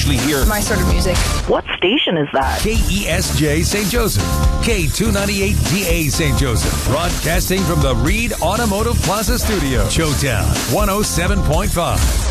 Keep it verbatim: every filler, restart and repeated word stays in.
Here. My sort of music. What station is that? K E S J Saint Joseph. K two ninety-eight D A Saint Joseph. Broadcasting from the Reed Automotive Plaza Studio. Showtown one oh seven point five.